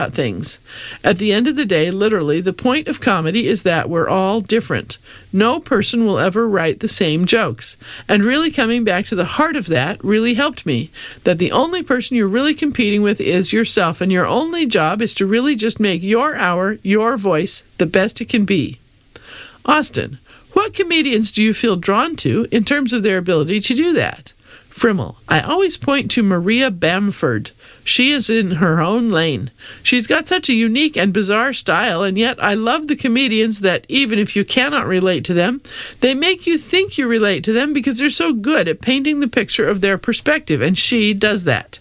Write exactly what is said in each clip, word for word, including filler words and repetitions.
things. At the end of the day, literally, the point of comedy is that we're all different. No person will ever write the same jokes. And really coming back to the heart of that really helped me. That the only person you're really competing with is yourself, and your only job is to really just make your hour, your voice, the best it can be. Austin, what comedians do you feel drawn to in terms of their ability to do that? Frimmel, I always point to Maria Bamford. She is in her own lane. She's got such a unique and bizarre style, and yet I love the comedians that, even if you cannot relate to them, they make you think you relate to them because they're so good at painting the picture of their perspective, and she does that.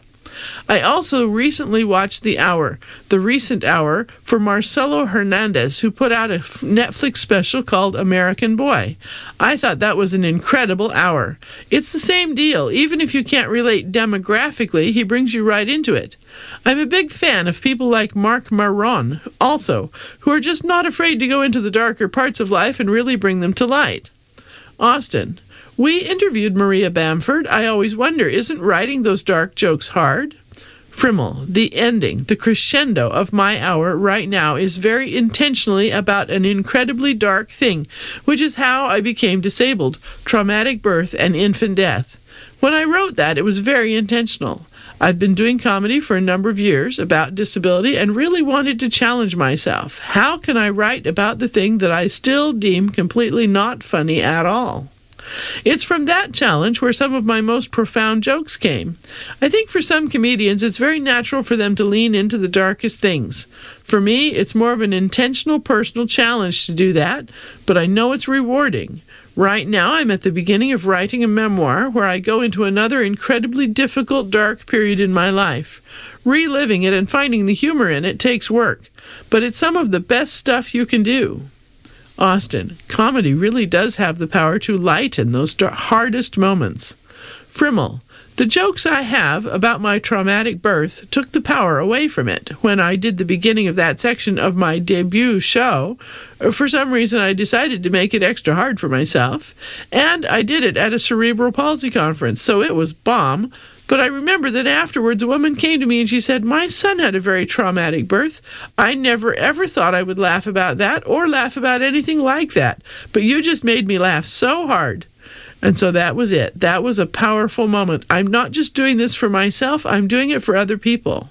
I also recently watched The Hour, the recent hour, for Marcelo Hernandez, who put out a Netflix special called American Boy. I thought that was an incredible hour. It's the same deal. Even if you can't relate demographically, he brings you right into it. I'm a big fan of people like Mark Maron, also, who are just not afraid to go into the darker parts of life and really bring them to light. Austin, we interviewed Maria Bamford. I always wonder, isn't writing those dark jokes hard? Frimmel, the ending, the crescendo of my hour right now is very intentionally about an incredibly dark thing, which is how I became disabled, traumatic birth, and infant death. When I wrote that, it was very intentional. I've been doing comedy for a number of years about disability and really wanted to challenge myself. How can I write about the thing that I still deem completely not funny at all? It's from that challenge where some of my most profound jokes came. I think for some comedians, it's very natural for them to lean into the darkest things. For me, it's more of an intentional personal challenge to do that, but I know it's rewarding. Right now, I'm at the beginning of writing a memoir where I go into another incredibly difficult, dark period in my life. Reliving it and finding the humor in it takes work, but it's some of the best stuff you can do. Austin, comedy really does have the power to lighten those hardest moments. Frimmel, the jokes I have about my traumatic birth took the power away from it. When I did the beginning of that section of my debut show, for some reason I decided to make it extra hard for myself, and I did it at a cerebral palsy conference, so it was bomb. But I remember that afterwards a woman came to me and she said, my son had a very traumatic birth. I never ever thought I would laugh about that or laugh about anything like that. But you just made me laugh so hard. And so that was it. That was a powerful moment. I'm not just doing this for myself. I'm doing it for other people.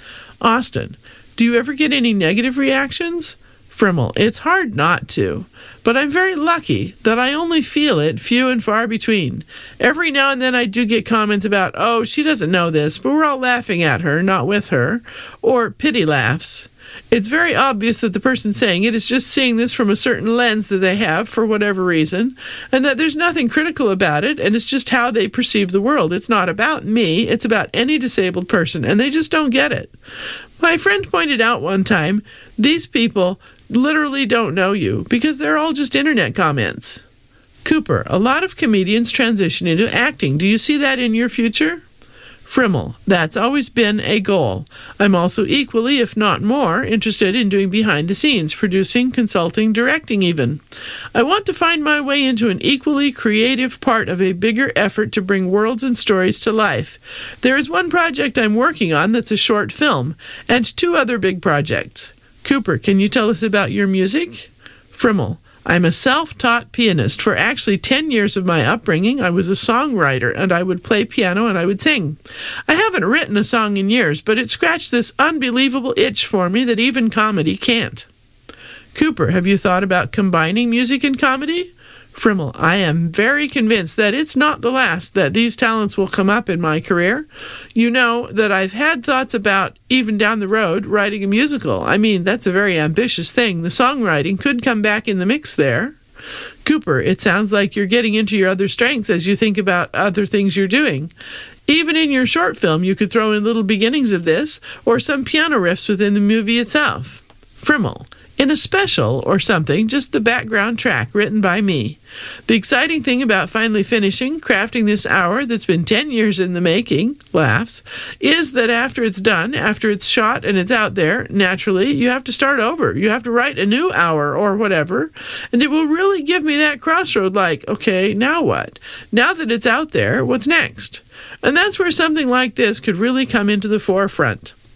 Austin, do you ever get any negative reactions? Frimmel, it's hard not to, but I'm very lucky that I only feel it few and far between. Every now and then I do get comments about, oh, she doesn't know this, but we're all laughing at her, not with her, or pity laughs. It's very obvious that the person saying it is just seeing this from a certain lens that they have for whatever reason, and that there's nothing critical about it, and it's just how they perceive the world. It's not about me, it's about any disabled person, and they just don't get it. My friend pointed out one time, these people literally don't know you because they're all just internet comments. Cooper, a lot of comedians transition into acting. Do you see that in your future? Frimmel, that's always been a goal. I'm also equally, if not more, interested in doing behind the scenes, producing, consulting, directing even. I want to find my way into an equally creative part of a bigger effort to bring worlds and stories to life. There is one project I'm working on that's a short film, and two other big projects. Cooper, can you tell us about your music? Frimmel, I'm a self-taught pianist. For actually ten years of my upbringing, I was a songwriter, and I would play piano and I would sing. I haven't written a song in years, but it scratched this unbelievable itch for me that even comedy can't. Cooper, have you thought about combining music and comedy? Frimmel, I am very convinced that it's not the last that these talents will come up in my career. You know that I've had thoughts about, even down the road, writing a musical. I mean, that's a very ambitious thing. The songwriting could come back in the mix there. Cooper, it sounds like you're getting into your other strengths as you think about other things you're doing. Even in your short film, you could throw in little beginnings of this, or some piano riffs within the movie itself. Frimmel, in a special or something, just the background track written by me. The exciting thing about finally finishing, crafting this hour that's been ten years in the making, laughs, is that after it's done, after it's shot and it's out there, naturally, you have to start over. You have to write a new hour or whatever, and it will really give me that crossroad like, okay, now what? Now that it's out there, what's next? And that's where something like this could really come into the forefront.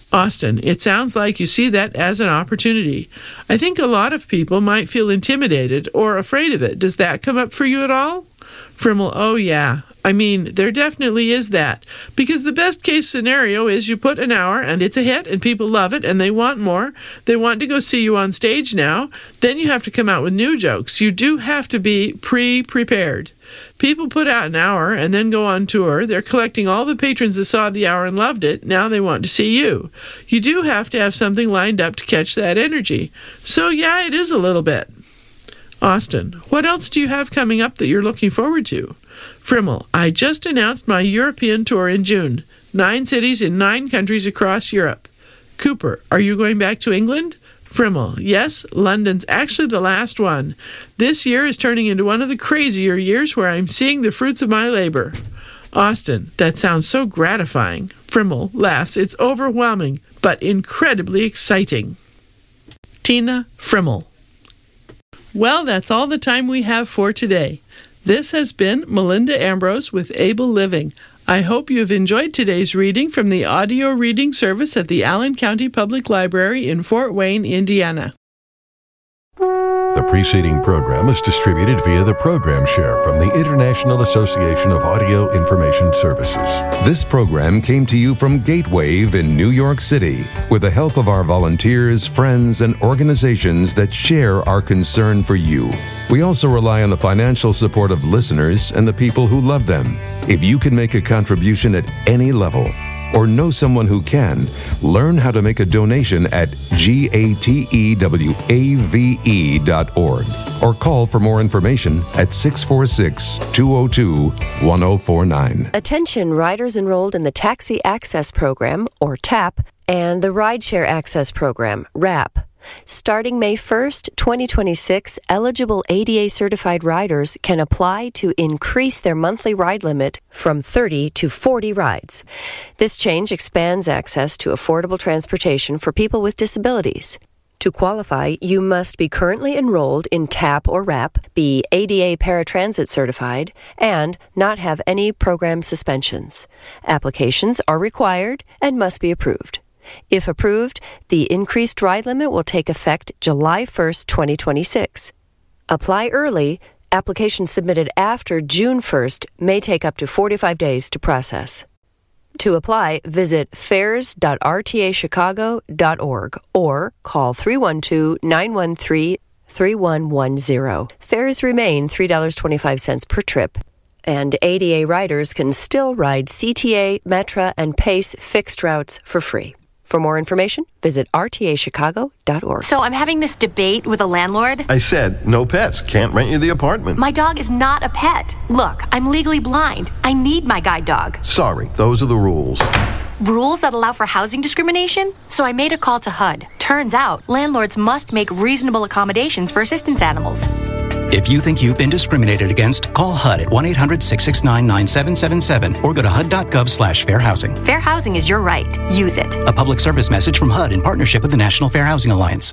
Austin, it sounds like you see that as an opportunity. I think a lot of people might feel intimidated or afraid of it. Does that come up for you at all? Frimmel, oh yeah. I mean, there definitely is that. Because the best case scenario is you put an hour and it's a hit and people love it and they want more. They want to go see you on stage now. Then you have to come out with new jokes. You do have to be pre-prepared. People put out an hour and then go on tour. They're collecting all the patrons that saw the hour and loved it. Now they want to see you. You do have to have something lined up to catch that energy. So yeah, it is a little bit. Austin, what else do you have coming up that you're looking forward to? Frimmel, I just announced my European tour in June. Nine cities in nine countries across Europe. Cooper, are you going back to England? Frimmel, yes, London's actually the last one. This year is turning into one of the crazier years where I'm seeing the fruits of my labor. Austin, that sounds so gratifying. Frimmel laughs. It's overwhelming, but incredibly exciting. Tina Frimmel. Well, that's all the time we have for today. This has been Melinda Ambrose with Able Living. I hope you have enjoyed today's reading from the audio reading service at the Allen County Public Library in Fort Wayne, Indiana. The preceding program is distributed via the program share from the International Association of Audio Information Services. This program came to you from Gatewave in New York City with the help of our volunteers, friends, and organizations that share our concern for you. We also rely on the financial support of listeners and the people who love them. If you can make a contribution at any level, or know someone who can, learn how to make a donation at gatewave dot org or call for more information at six four six, two oh two, one oh four nine. Attention riders enrolled in the Taxi Access Program, or TAP, and the Rideshare Access Program, RAP. Starting May first, twenty twenty-six, eligible A D A-certified riders can apply to increase their monthly ride limit from thirty to forty rides. This change expands access to affordable transportation for people with disabilities. To qualify, you must be currently enrolled in TAP or RAP, be A D A paratransit certified, and not have any program suspensions. Applications are required and must be approved. If approved, the increased ride limit will take effect July first, twenty twenty-six. Apply early. Applications submitted after June first may take up to forty-five days to process. To apply, visit fares dot r t a chicago dot org or call three one two, nine one three, three one one zero. Fares remain three dollars and twenty-five cents per trip. And A D A riders can still ride C T A, Metra, and PACE fixed routes for free. For more information, visit r t a chicago dot org. So I'm having this debate with a landlord. I said, no pets. Can't rent you the apartment. My dog is not a pet. Look, I'm legally blind. I need my guide dog. Sorry, those are the rules. Rules that allow for housing discrimination? So I made a call to H U D. Turns out, landlords must make reasonable accommodations for assistance animals. If you think you've been discriminated against, call H U D at one eight hundred, six six nine, nine seven seven seven or go to H U D dot gov slash fair housing. Fair housing is your right. Use it. A public service message from H U D in partnership with the National Fair Housing Alliance.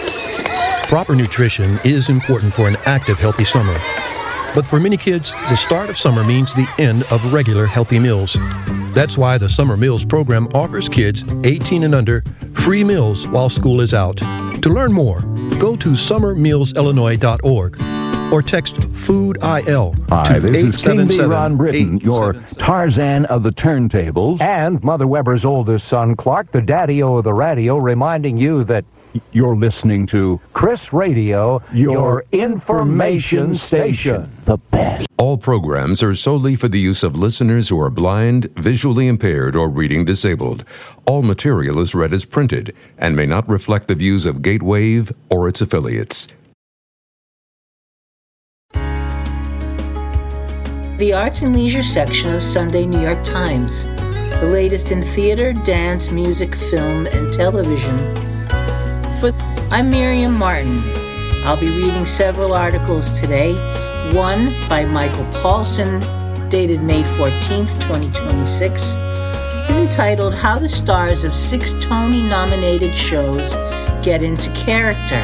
Proper nutrition is important for an active, healthy summer. But for many kids, the start of summer means the end of regular healthy meals. That's why the Summer Meals program offers kids eighteen and under free meals while school is out. To learn more, go to summer meals illinois dot org or text FOOD-I-L Hi, to this eight is King seven B. seven, Ron Britton, your eight seven seven. Tarzan of the turntables, and Mother Weber's oldest son, Clark, the daddy-o of the radio, reminding you that you're listening to Chris Radio, your information station. The best. All programs are solely for the use of listeners who are blind, visually impaired, or reading disabled. All material is read as printed and may not reflect the views of Gatewave or its affiliates. The Arts and Leisure section of Sunday New York Times. The latest in theater, dance, music, film, and television. For I'm Miriam Martin. I'll be reading several articles today. One by Michael Paulson, dated May fourteenth, twenty twenty-six, is entitled How the Stars of Six Tony-Nominated Shows Get Into Character.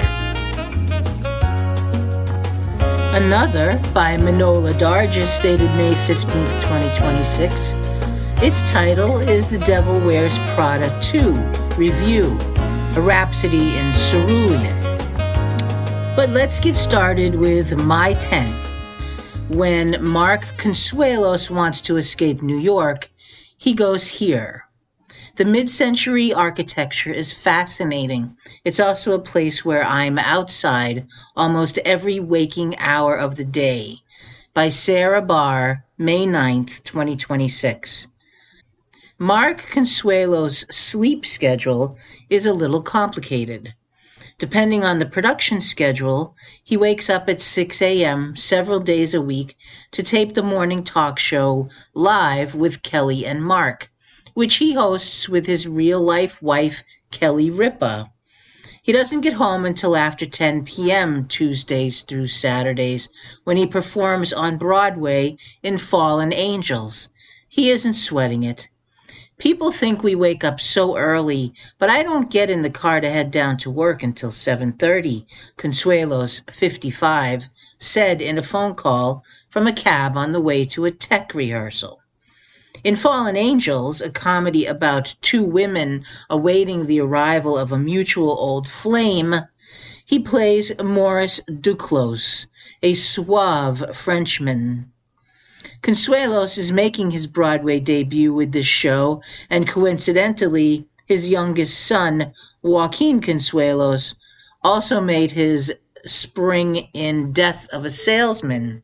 Another by Manola Dargis, dated May fifteenth, twenty twenty-six. Its title is The Devil Wears Prada two, review, a rhapsody in cerulean. But let's get started with My ten. When Mark Consuelos wants to escape New York, he goes here. The mid-century architecture is fascinating. It's also a place where I'm outside almost every waking hour of the day. By Sarah Barr, May ninth, twenty twenty-six. Mark Consuelos' sleep schedule is a little complicated. Depending on the production schedule, he wakes up at six a.m. several days a week to tape the morning talk show Live with Kelly and Mark, which he hosts with his real-life wife, Kelly Ripa. He doesn't get home until after ten p.m. Tuesdays through Saturdays, when he performs on Broadway in Fallen Angels. He isn't sweating it. People think we wake up so early, but I don't get in the car to head down to work until seven thirty, Consuelos, fifty-five, said in a phone call from a cab on the way to a tech rehearsal. In Fallen Angels, a comedy about two women awaiting the arrival of a mutual old flame, he plays Maurice Duclos, a suave Frenchman. Consuelos is making his Broadway debut with this show, and coincidentally, his youngest son, Joaquin Consuelos, also made his spring in Death of a Salesman.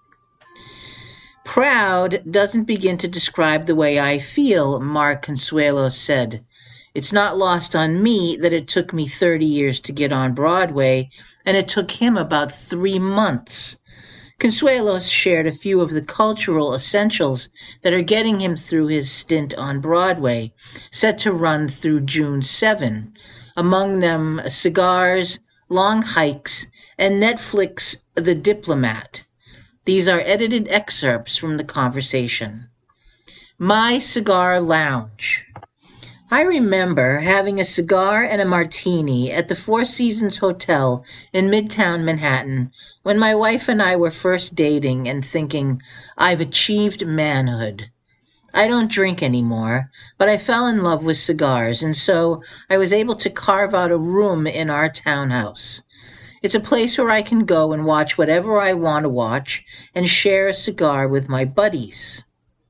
Proud doesn't begin to describe the way I feel, Mark Consuelos said. It's not lost on me that it took me thirty years to get on Broadway, and it took him about three months. Consuelos shared a few of the cultural essentials that are getting him through his stint on Broadway, set to run through June seventh. Among them, cigars, long hikes, and Netflix The Diplomat. These are edited excerpts from the conversation. My Cigar Lounge. I remember having a cigar and a martini at the Four Seasons Hotel in Midtown Manhattan when my wife and I were first dating and thinking, I've achieved manhood. I don't drink anymore, but I fell in love with cigars, and so I was able to carve out a room in our townhouse. It's a place where I can go and watch whatever I want to watch and share a cigar with my buddies.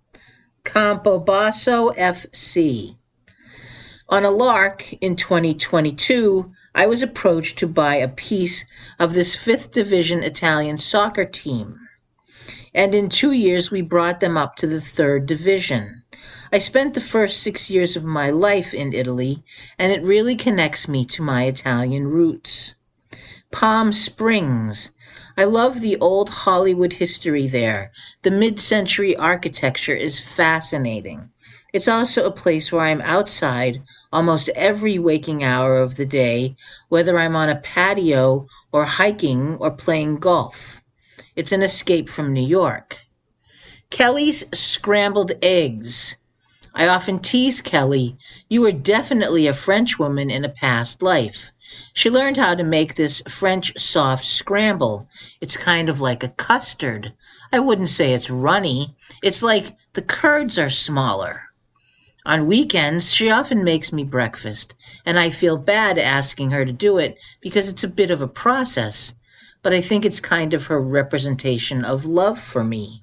Campobasso F C. On a lark in twenty twenty-two, I was approached to buy a piece of this fifth Division Italian soccer team. And in two years, we brought them up to the third Division. I spent the first six years of my life in Italy, and it really connects me to my Italian roots. Palm Springs. I love the old Hollywood history there. The mid-century architecture is fascinating. It's also a place where I'm outside almost every waking hour of the day, whether I'm on a patio or hiking or playing golf. It's an escape from New York. Kelly's Scrambled Eggs. I often tease Kelly, you were definitely a French woman in a past life. She learned how to make this French soft scramble. It's kind of like a custard. I wouldn't say it's runny. It's like the curds are smaller. On weekends, she often makes me breakfast, and I feel bad asking her to do it because it's a bit of a process, but I think it's kind of her representation of love for me.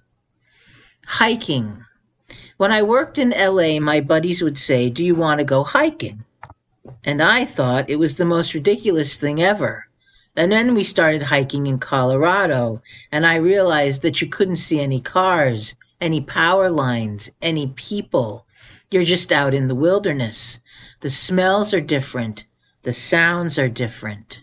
Hiking. When I worked in L A, my buddies would say, do you want to go hiking? And I thought it was the most ridiculous thing ever. And then we started hiking in Colorado, and I realized that you couldn't see any cars, any power lines, any people. You're just out in the wilderness. The smells are different. The sounds are different.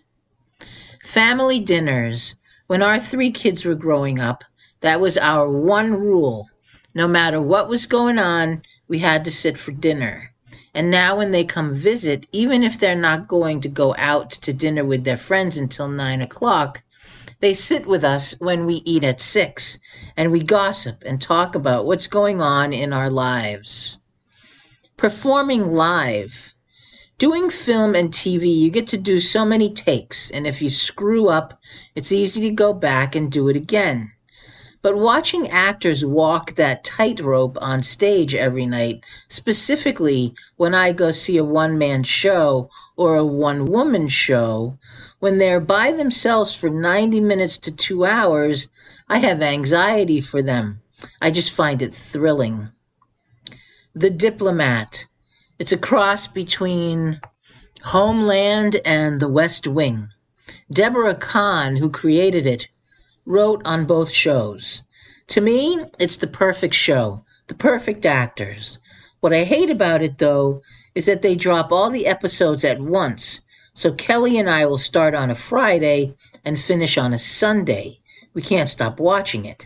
Family dinners. When our three kids were growing up, that was our one rule. No matter what was going on, we had to sit for dinner. And now when they come visit, even if they're not going to go out to dinner with their friends until nine o'clock, they sit with us when we eat at six, and we gossip and talk about what's going on in our lives. Performing live. Doing film and T V, you get to do so many takes, and if you screw up, it's easy to go back and do it again. But watching actors walk that tightrope on stage every night, specifically when I go see a one-man show or a one-woman show, when they're by themselves for ninety minutes to two hours, I have anxiety for them. I just find it thrilling. The Diplomat. It's a cross between Homeland and The West Wing. Deborah Kahn, who created it, wrote on both shows. To me, it's the perfect show, the perfect actors. What I hate about it, though, is that they drop all the episodes at once, so Kelly and I will start on a Friday and finish on a Sunday. We can't stop watching it.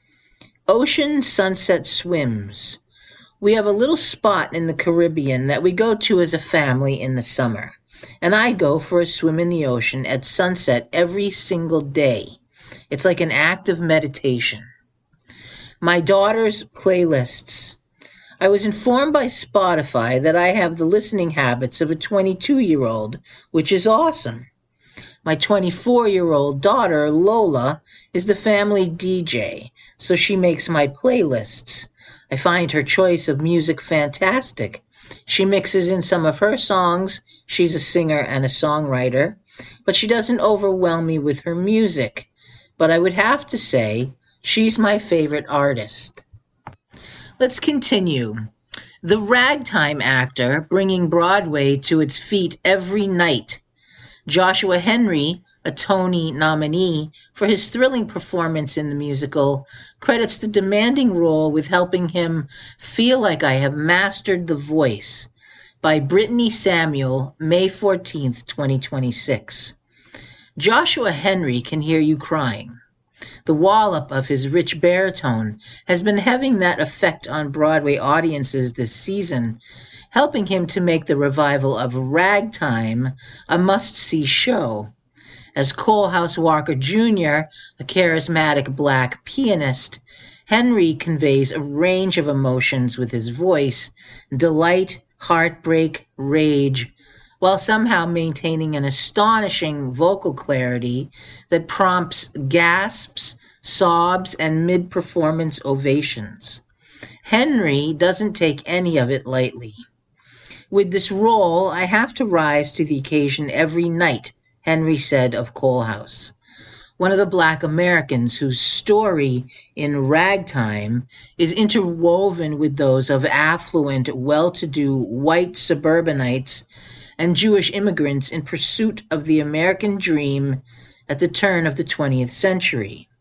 Ocean Sunset Swims. We have a little spot in the Caribbean that we go to as a family in the summer, and I go for a swim in the ocean at sunset every single day. It's like an act of meditation. My daughter's playlists. I was informed by Spotify that I have the listening habits of a twenty-two-year-old, which is awesome. My twenty-four-year-old daughter, Lola, is the family D J, so she makes my playlists. I find her choice of music fantastic. She mixes in some of her songs. She's a singer and a songwriter, but she doesn't overwhelm me with her music. But I would have to say, she's my favorite artist. Let's continue. The Ragtime Actor, bringing Broadway to its feet every night. Joshua Henry, a Tony nominee for his thrilling performance in the musical, credits the demanding role with helping him feel like I have mastered the voice, by Brittany Samuel, May fourteenth, twenty twenty-six. Joshua Henry can hear you crying. The wallop of his rich baritone has been having that effect on Broadway audiences this season, helping him to make the revival of Ragtime a must-see show. As Coalhouse Walker Junior, a charismatic black pianist, Henry conveys a range of emotions with his voice, delight, heartbreak, rage, while somehow maintaining an astonishing vocal clarity that prompts gasps, sobs, and mid-performance ovations. Henry doesn't take any of it lightly. With this role, I have to rise to the occasion every night, Henry said of Coalhouse. One of the Black Americans whose story in Ragtime is interwoven with those of affluent, well-to-do white suburbanites and Jewish immigrants in pursuit of the American dream at the turn of the twentieth century.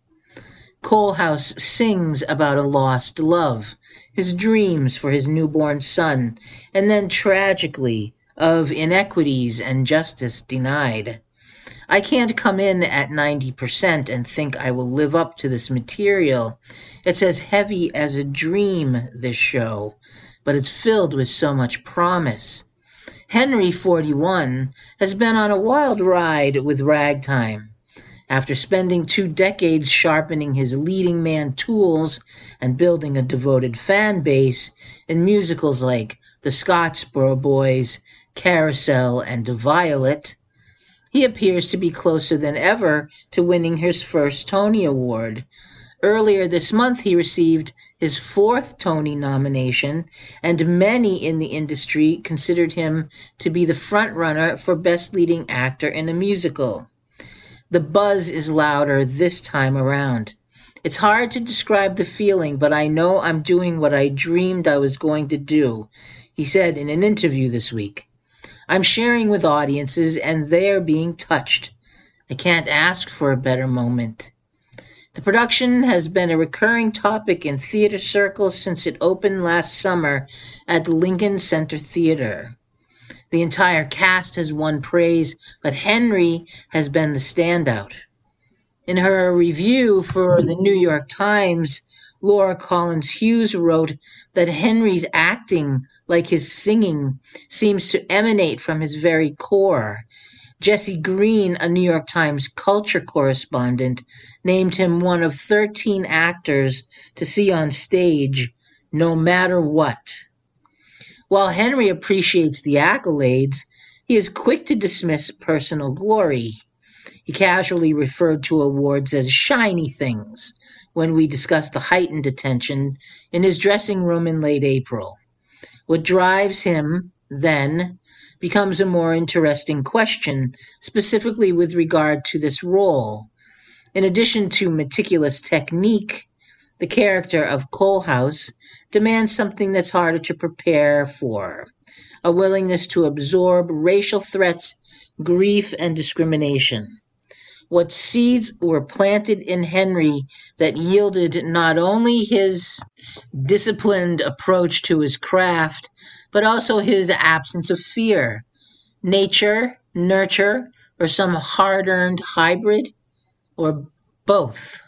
Coalhouse sings about a lost love, his dreams for his newborn son, and then tragically of inequities and justice denied. I can't come in at ninety percent and think I will live up to this material. It's as heavy as a dream, this show, but it's filled with so much promise. Henry, forty-one, has been on a wild ride with Ragtime. After spending two decades sharpening his leading man tools and building a devoted fan base in musicals like The Scottsboro Boys, Carousel, and Violet, he appears to be closer than ever to winning his first Tony Award. Earlier this month, he received his fourth Tony nomination, and many in the industry considered him to be the frontrunner for Best Leading Actor in a Musical. The buzz is louder this time around. It's hard to describe the feeling, but I know I'm doing what I dreamed I was going to do, he said in an interview this week. I'm sharing with audiences, and they're being touched. I can't ask for a better moment. The production has been a recurring topic in theater circles since it opened last summer at Lincoln Center Theater. The entire cast has won praise, but Henry has been the standout. In her review for the New York Times, Laura Collins Hughes wrote that Henry's acting, like his singing, seems to emanate from his very core. Jesse Green, a New York Times culture correspondent, named him one of thirteen actors to see on stage, no matter what. While Henry appreciates the accolades, he is quick to dismiss personal glory. He casually referred to awards as shiny things, when we discussed the heightened attention in his dressing room in late April. What drives him, then, becomes a more interesting question, specifically with regard to this role. In addition to meticulous technique, the character of Coalhouse demands something that's harder to prepare for, a willingness to absorb racial threats, grief, and discrimination. What seeds were planted in Henry that yielded not only his disciplined approach to his craft, but also his absence of fear? Nature, nurture, or some hard-earned hybrid? Or both?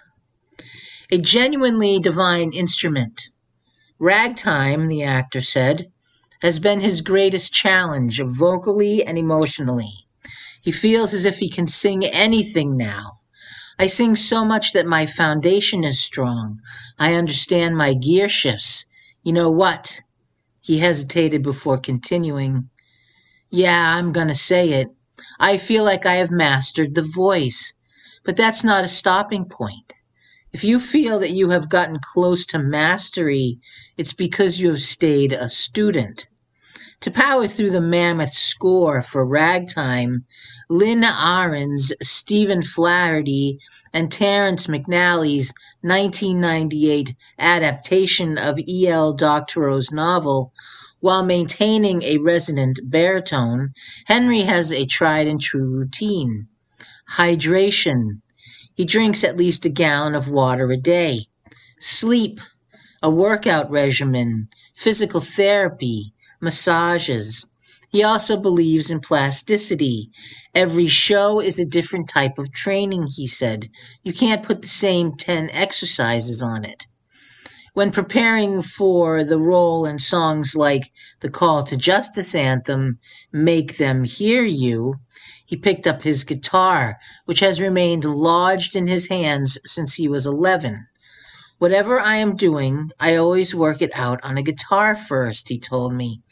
A genuinely divine instrument. Ragtime, the actor said, has been his greatest challenge, vocally and emotionally. He feels as if he can sing anything now. I sing so much that my foundation is strong. I understand my gear shifts. You know what? He hesitated before continuing. Yeah, I'm gonna say it. I feel like I have mastered the voice. But that's not a stopping point. If you feel that you have gotten close to mastery, it's because you have stayed a student. To power through the mammoth score for Ragtime, Lynn Ahrens, Stephen Flaherty, and Terrence McNally's nineteen ninety-eight adaptation of E L Doctorow's novel, while maintaining a resonant baritone, Henry has a tried-and-true routine. Hydration. He drinks at least a gallon of water a day. Sleep. A workout regimen. Physical therapy. Massages. He also believes in plasticity. Every show is a different type of training, he said. You can't put the same ten exercises on it. When preparing for the role in songs like the Call to Justice anthem, Make Them Hear You, he picked up his guitar, which has remained lodged in his hands since he was eleven. Whatever I am doing, I always work it out on a guitar first, he told me.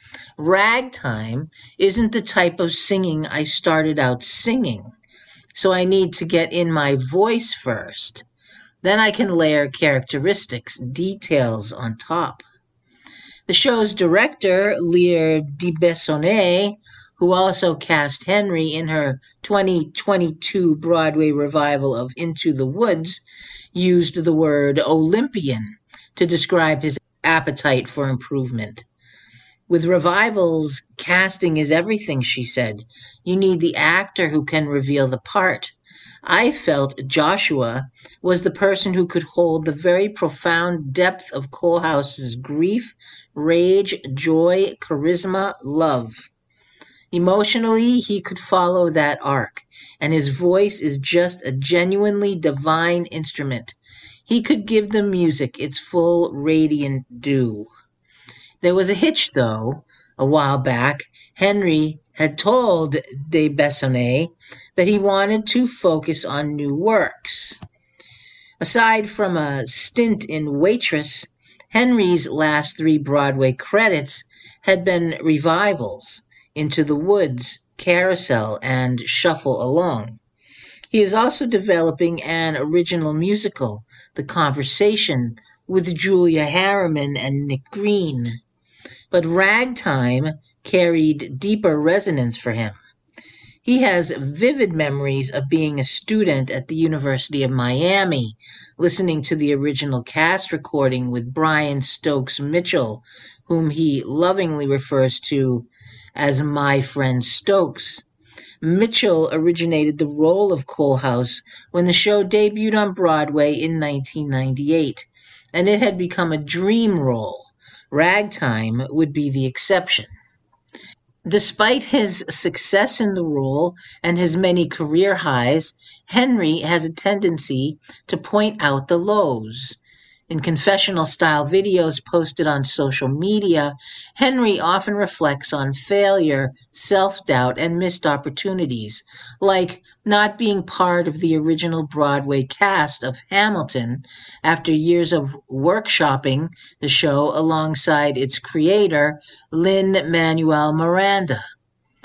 Ragtime isn't the type of singing I started out singing, so I need to get in my voice first. Then I can layer characteristics, details on top. The show's director, Lear DeBessonnet, who also cast Henry in her twenty twenty-two Broadway revival of Into the Woods, used the word Olympian to describe his appetite for improvement. With revivals, casting is everything, she said. You need the actor who can reveal the part. I felt Joshua was the person who could hold the very profound depth of Coalhouse's grief, rage, joy, charisma, love. Emotionally, he could follow that arc, and his voice is just a genuinely divine instrument. He could give the music its full radiant due. There was a hitch, though. A while back, Henry had told DeBessonnet that he wanted to focus on new works. Aside from a stint in Waitress, Henry's last three Broadway credits had been revivals, Into the Woods, Carousel, and Shuffle Along. He is also developing an original musical, The Conversation, with Julia Harriman and Nick Green. But Ragtime carried deeper resonance for him. He has vivid memories of being a student at the University of Miami, listening to the original cast recording with Brian Stokes Mitchell, whom he lovingly refers to as my friend Stokes. Mitchell originated the role of Coalhouse when the show debuted on Broadway in nineteen ninety-eight, and it had become a dream role. Ragtime would be the exception. Despite his success in the role and his many career highs, Henry has a tendency to point out the lows. In confessional-style videos posted on social media, Henry often reflects on failure, self-doubt, and missed opportunities, like not being part of the original Broadway cast of Hamilton after years of workshopping the show alongside its creator, Lin-Manuel Miranda.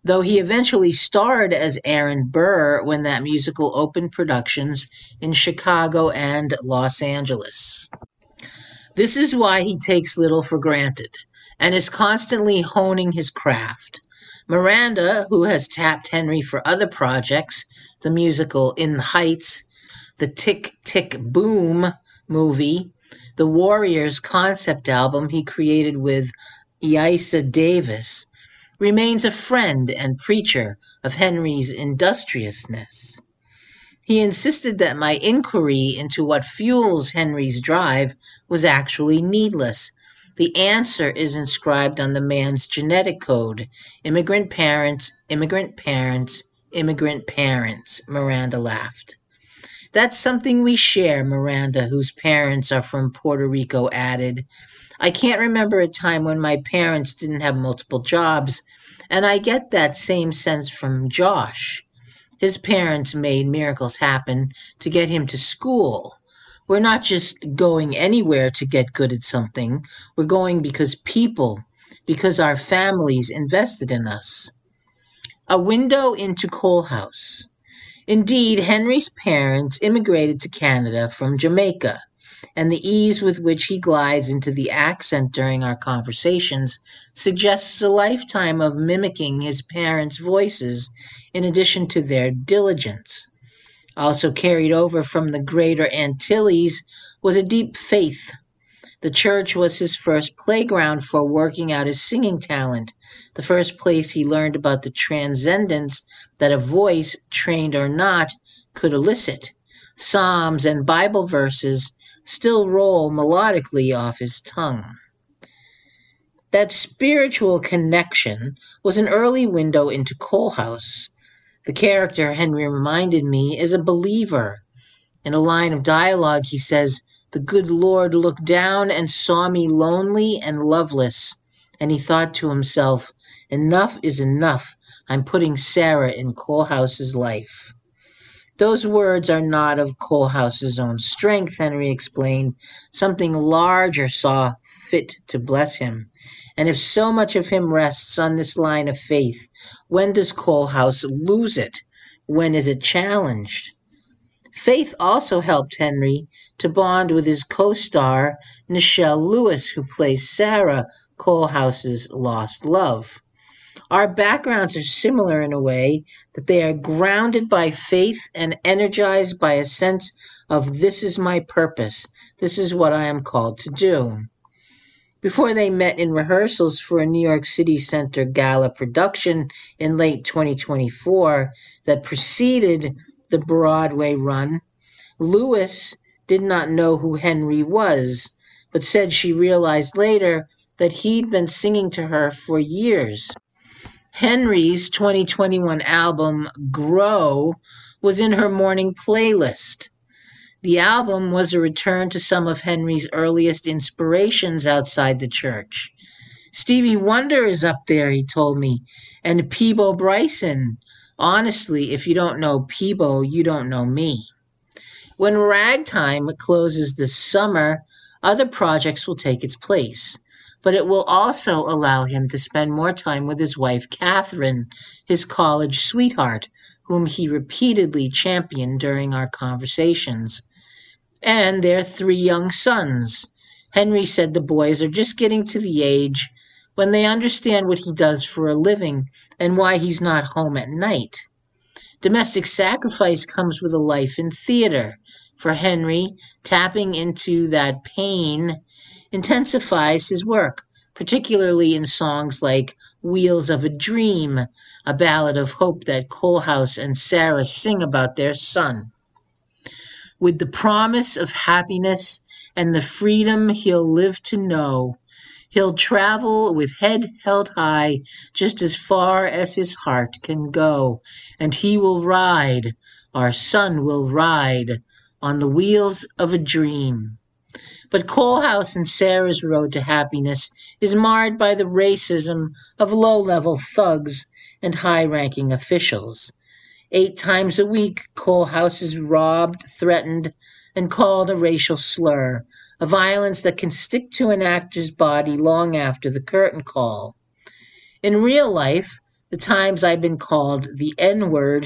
though he eventually starred as Aaron Burr when that musical opened productions in Chicago and Los Angeles. This is why he takes little for granted and is constantly honing his craft. Miranda, who has tapped Henry for other projects, the musical In the Heights, the Tick, Tick, Boom movie, the Warriors concept album he created with Eisa Davis, remains a friend and preacher of Henry's industriousness. He insisted that my inquiry into what fuels Henry's drive was actually needless. The answer is inscribed on the man's genetic code. Immigrant parents, immigrant parents, immigrant parents, Miranda laughed. That's something we share, Miranda, whose parents are from Puerto Rico, added. I can't remember a time when my parents didn't have multiple jobs, and I get that same sense from Josh. His parents made miracles happen to get him to school. We're not just going anywhere to get good at something. We're going because people, because our families invested in us. A window into Coal House. Indeed, Henry's parents immigrated to Canada from Jamaica, and the ease with which he glides into the accent during our conversations suggests a lifetime of mimicking his parents' voices in addition to their diligence. Also carried over from the Greater Antilles was a deep faith. The church was his first playground for working out his singing talent, the first place he learned about the transcendence that a voice, trained or not, could elicit. Psalms and Bible verses still roll melodically off his tongue. That spiritual connection was an early window into Coal House. The character, Henry reminded me, is a believer. In a line of dialogue, he says, "The good Lord looked down and saw me lonely and loveless, and he thought to himself, enough is enough. I'm putting Sarah in Coal House's life." Those words are not of Coal House's own strength, Henry explained. Something larger saw fit to bless him. And if so much of him rests on this line of faith, when does Coal House lose it? When is it challenged? Faith also helped Henry to bond with his co-star, Nichelle Lewis, who plays Sarah, Coal House's lost love. Our backgrounds are similar in a way that they are grounded by faith and energized by a sense of this is my purpose, this is what I am called to do. Before they met in rehearsals for a New York City Center gala production in late twenty twenty-four that preceded the Broadway run, Lewis did not know who Henry was, but said she realized later that he'd been singing to her for years. Henry's twenty twenty-one album, Grow, was in her morning playlist. The album was a return to some of Henry's earliest inspirations outside the church. Stevie Wonder is up there, he told me, and Peabo Bryson. Honestly, if you don't know Peabo, you don't know me. When Ragtime closes this summer, other projects will take its place, but it will also allow him to spend more time with his wife, Catherine, his college sweetheart, whom he repeatedly championed during our conversations, and their three young sons. Henry said the boys are just getting to the age when they understand what he does for a living and why he's not home at night. Domestic sacrifice comes with a life in theater. For Henry, tapping into that pain intensifies his work, particularly in songs like Wheels of a Dream, a ballad of hope that Coal House and Sarah sing about their son. With the promise of happiness and the freedom he'll live to know, he'll travel with head held high just as far as his heart can go, and he will ride, our son will ride, on the wheels of a dream. But Coal House and Sarah's road to happiness is marred by the racism of low-level thugs and high-ranking officials. Eight times a week, Coal House is robbed, threatened, and called a racial slur, a violence that can stick to an actor's body long after the curtain call. In real life, the times I've been called the N-word.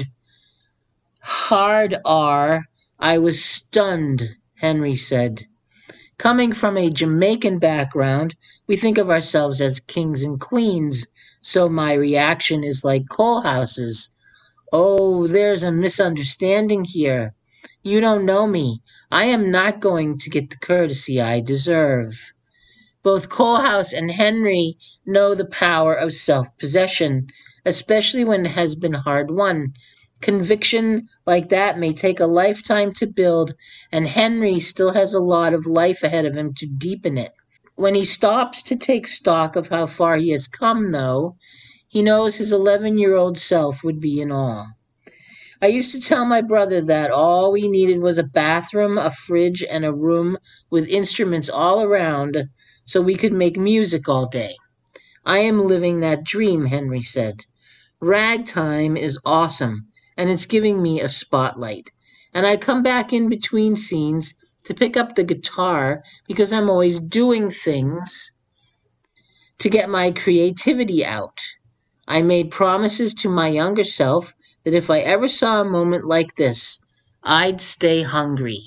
Hard R, I was stunned, Henry said. Coming from a Jamaican background, we think of ourselves as kings and queens, so my reaction is like Coalhouse's. Oh, there's a misunderstanding here. You don't know me. I am not going to get the courtesy I deserve. Both Coalhouse and Henry know the power of self-possession, especially when it has been hard won. Conviction like that may take a lifetime to build, and Henry still has a lot of life ahead of him to deepen it. When he stops to take stock of how far he has come, though, he knows his eleven-year-old self would be in awe. I used to tell my brother that all we needed was a bathroom, a fridge, and a room with instruments all around so we could make music all day. I am living that dream, Henry said. Ragtime is awesome, and it's giving me a spotlight. And I come back in between scenes to pick up the guitar because I'm always doing things to get my creativity out. I made promises to my younger self that if I ever saw a moment like this, I'd stay hungry.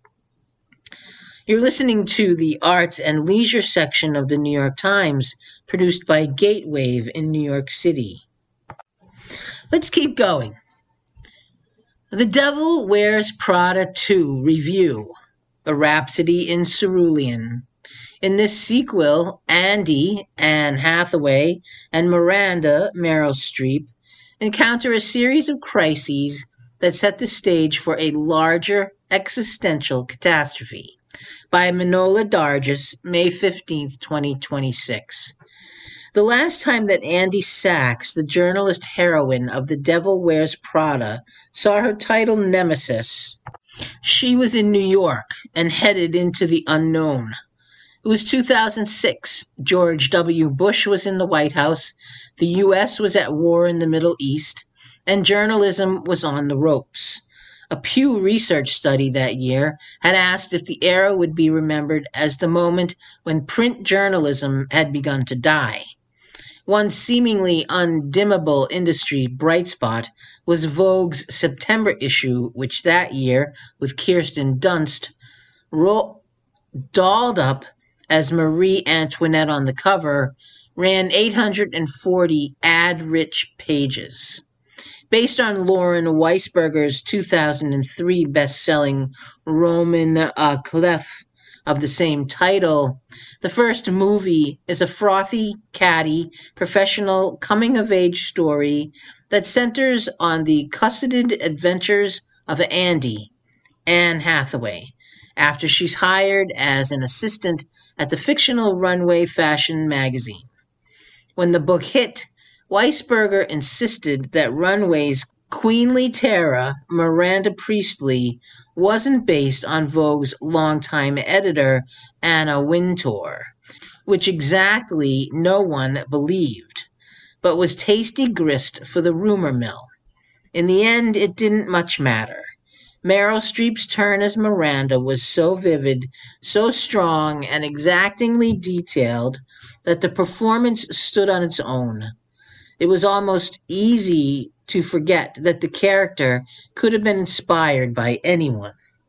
You're listening to the Arts and Leisure section of the New York Times, produced by Gatewave in New York City. Let's keep going. The Devil Wears Prada two Review, A Rhapsody in Cerulean. In this sequel, Andy, Anne Hathaway, and Miranda, Meryl Streep, encounter a series of crises that set the stage for a larger existential catastrophe. By Manohla Dargis, May fifteenth, twenty twenty-six. The last time that Andy Sachs, the journalist heroine of The Devil Wears Prada, saw her title nemesis, she was in New York and headed into the unknown. It was two thousand six. George W. Bush was in the White House, the U S was at war in the Middle East, and journalism was on the ropes. A Pew Research study that year had asked if the era would be remembered as the moment when print journalism had begun to die. One seemingly undimmable industry bright spot was Vogue's September issue, which that year, with Kirsten Dunst, ro- dolled up as Marie Antoinette on the cover, ran eight hundred forty ad-rich pages. Based on Lauren Weisberger's two thousand three best-selling Roman uh, Clef of the same title, the first movie is a frothy, catty, professional coming-of-age story that centers on the cosseted adventures of Andy, Anne Hathaway, after she's hired as an assistant at the fictional runway fashion magazine. When the book hit, Weisberger insisted that Runway's queenly Tara, Miranda Priestley, wasn't based on Vogue's longtime editor, Anna Wintour, which exactly no one believed, but was tasty grist for the rumor mill. In the end, it didn't much matter. Meryl Streep's turn as Miranda was so vivid, so strong, and exactingly detailed that the performance stood on its own. It was almost easy to forget that the character could have been inspired by anyone.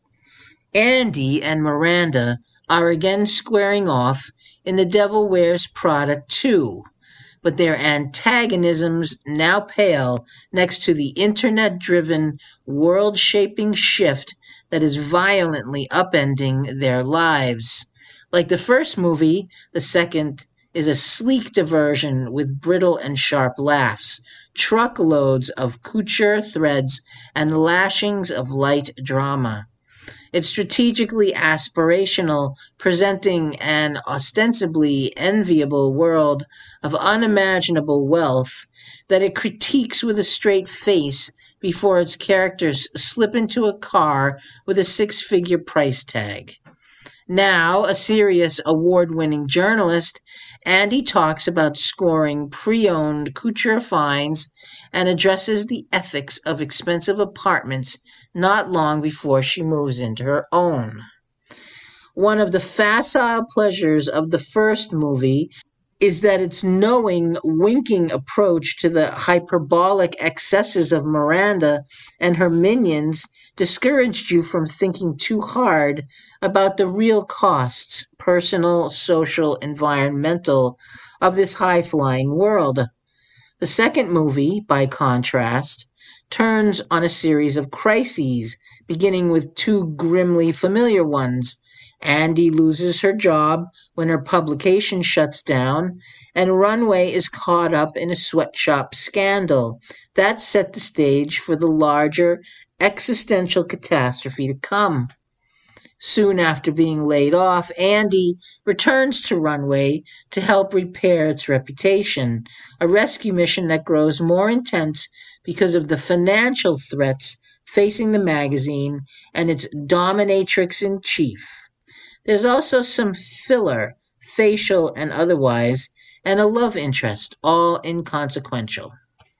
Andy and Miranda are again squaring off in The Devil Wears Prada two, but their antagonisms now pale next to the internet-driven, world-shaping shift that is violently upending their lives. Like the first movie, the second is a sleek diversion with brittle and sharp laughs, truckloads of couture threads, and lashings of light drama. It's strategically aspirational, presenting an ostensibly enviable world of unimaginable wealth that it critiques with a straight face before its characters slip into a car with a six-figure price tag. Now, a serious award-winning journalist, Andy talks about scoring pre-owned couture finds and addresses the ethics of expensive apartments not long before she moves into her own. One of the facile pleasures of the first movie is that its knowing, winking approach to the hyperbolic excesses of Miranda and her minions discouraged you from thinking too hard about the real costs, personal, social, environmental, of this high-flying world. The second movie, by contrast, turns on a series of crises, beginning with two grimly familiar ones. Andy loses her job when her publication shuts down, and Runway is caught up in a sweatshop scandal. That set the stage for the larger existential catastrophe to come. Soon after being laid off, Andy returns to Runway to help repair its reputation, a rescue mission that grows more intense because of the financial threats facing the magazine and its dominatrix-in-chief. There's also some filler, facial and otherwise, and a love interest, all inconsequential.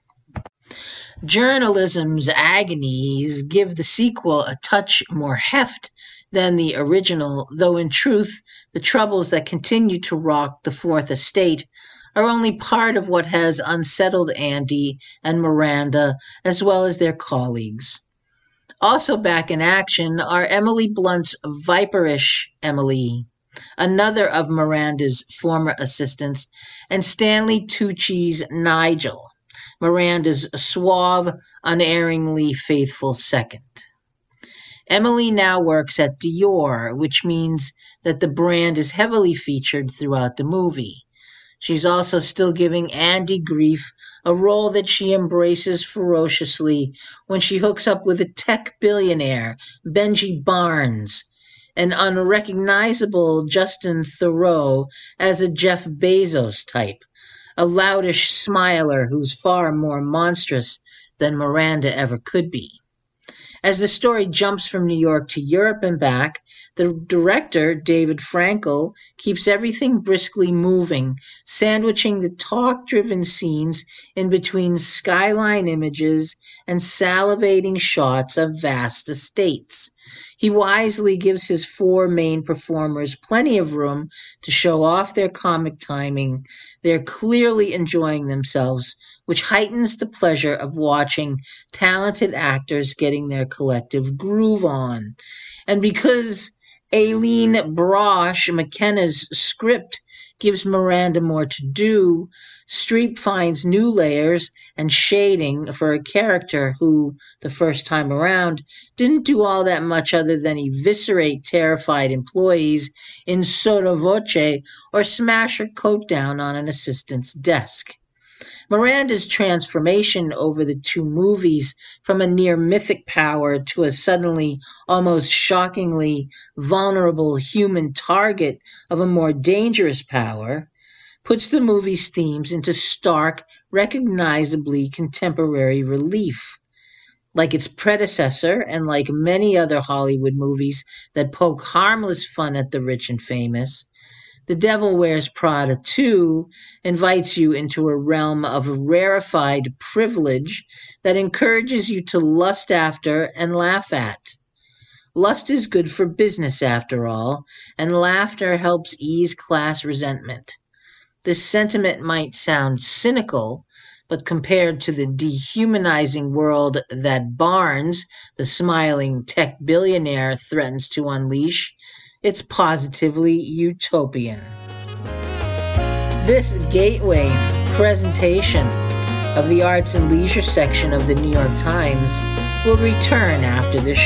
Journalism's agonies give the sequel a touch more heft than the original, though in truth, the troubles that continue to rock the Fourth Estate are only part of what has unsettled Andy and Miranda, as well as their colleagues. Also back in action are Emily Blunt's viperish Emily, another of Miranda's former assistants, and Stanley Tucci's Nigel, Miranda's suave, unerringly faithful second. Emily now works at Dior, which means that the brand is heavily featured throughout the movie. She's also still giving Andy grief, a role that she embraces ferociously when she hooks up with a tech billionaire, Benji Barnes, an unrecognizable Justin Theroux as a Jeff Bezos type, a loutish smiler who's far more monstrous than Miranda ever could be. As the story jumps from New York to Europe and back, the director, David Frankel, keeps everything briskly moving, sandwiching the talk-driven scenes in between skyline images and salivating shots of vast estates. He wisely gives his four main performers plenty of room to show off their comic timing. They're clearly enjoying themselves, which heightens the pleasure of watching talented actors getting their collective groove on. And because Aileen Brosh McKenna's script gives Miranda more to do, Streep finds new layers and shading for a character who, the first time around, didn't do all that much other than eviscerate terrified employees in sotto voce or smash her coat down on an assistant's desk. Miranda's transformation over the two movies from a near mythic power to a suddenly, almost shockingly vulnerable human target of a more dangerous power puts the movie's themes into stark, recognizably contemporary relief. Like its predecessor, and like many other Hollywood movies that poke harmless fun at the rich and famous, The Devil Wears Prada two invites you into a realm of rarefied privilege that encourages you to lust after and laugh at. Lust is good for business, after all, and laughter helps ease class resentment. This sentiment might sound cynical, but compared to the dehumanizing world that Barnes, the smiling tech billionaire, threatens to unleash, it's positively utopian. This gateway presentation of the Arts and Leisure section of the New York Times will return after this